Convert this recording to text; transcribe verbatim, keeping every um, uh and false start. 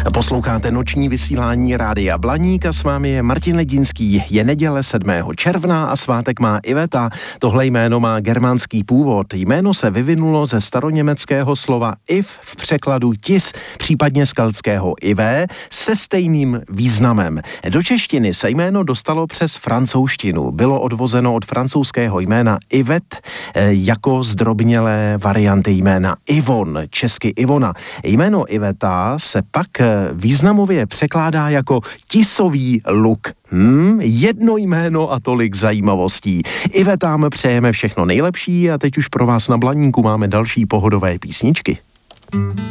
Posloucháte noční vysílání Rádia Blaník a s vámi je Martin Ledinský. Je neděle sedmého června a svátek má Iveta. Tohle jméno má germánský původ. Jméno se vyvinulo ze staroněmeckého slova iv v překladu tis, případně z keltského ivé, se stejným významem. Do češtiny se jméno dostalo přes francouzštinu. Bylo odvozeno od francouzského jména Ivet jako zdrobnělé varianty jména Ivon, česky Ivona. Jméno Iveta se pak významově překládá jako tisový luk. Hmm, jedno jméno a tolik zajímavostí. Ivetám přejeme všechno nejlepší a teď už pro vás na Blaníku máme další pohodové písničky.